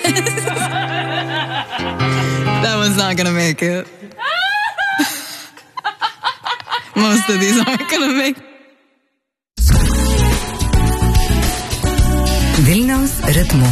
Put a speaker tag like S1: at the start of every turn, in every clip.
S1: That one's not gonna make it. Most of these aren't gonna make it.
S2: Vilniaus ritmu.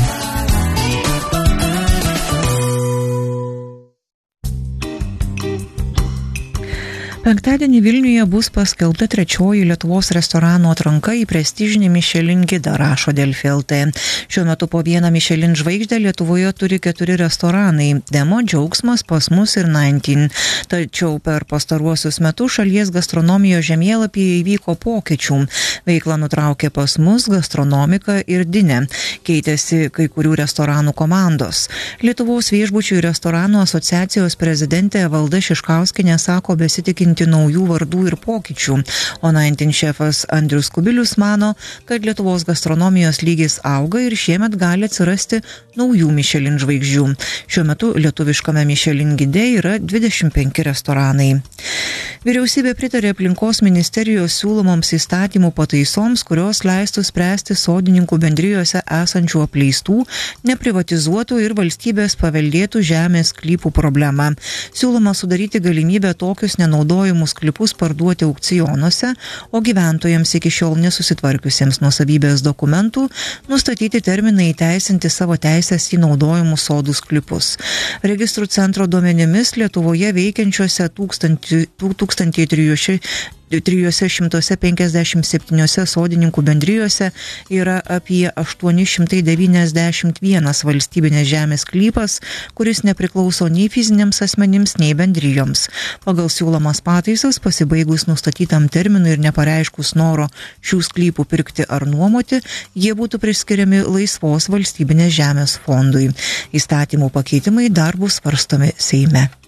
S2: Penktadienį Vilniuje bus paskelbta 3. Lietuvos restoranų atranka į prestižinį Michelin gidą, rašo Delfi LT. Šiuo metu po vieną Michelin žvaigždę Lietuvoje turi 4 restoranai – Demo, Džiaugsmas, Pas mus ir 19. Tačiau per pastaruosius metus šalies gastronomijos žemėlapyje įvyko pokyčių. Veiklą nutraukė Pas mus, Gastronomika ir Dine. Keitėsi kai kurių restoranų komandos. Lietuvos viešbučių ir restoranų asociacijos prezidentė Valda Šiškauskienė sako besitikinti naujų vardų ir pokyčių, o 19 šefas Andrius Kubilius mano, kad Lietuvos gastronomijos lygis auga ir šiemet gali atsirasti naujų Michelin žvaigždžių. Šiuo metu lietuviškame Michelin gide yra 25 restoranai. Vyriausybė pritarė aplinkos ministerijos siūlomoms įstatymų pataisoms, kurios leistų spręsti sodininkų bendrijose esančių apleistų, neprivatizuotų ir valstybės paveldėtų žemės sklypų problemą. Siūloma sudaryti galimybę tokius nenaudojimus sklypus parduoti aukcionuose, o gyventojams iki šiol nesusitvarkiusiems nuosavybės dokumentų nustatyti terminai įteisinti savo teisės į naudojimus sodų sklypus. Registrų centro duomenimis Lietuvoje veikiančiuose 357 sodininkų bendrijose yra apie 891 valstybinės žemės sklypas, kuris nepriklauso nei fiziniams asmenims, nei bendrijoms. Pagal siūlomas pataisas, pasibaigus nustatytam terminui ir nepareiškus noro šių sklypų pirkti ar nuomoti, jie būtų priskiriami laisvos valstybinės žemės fondui. Įstatymų pakeitimai dar bus svarstomi Seime.